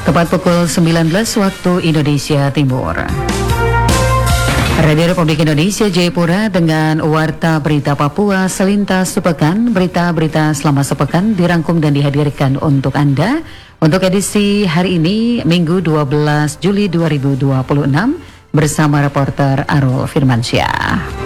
Tepat pukul 19 waktu Indonesia Timur. Radio Republik Indonesia Jayapura dengan Warta Berita Papua selintas sepekan, berita-berita selama sepekan dirangkum dan dihadirkan untuk Anda. Untuk edisi hari ini, Minggu 12 Juli 2026, bersama reporter Arul Firmansyah.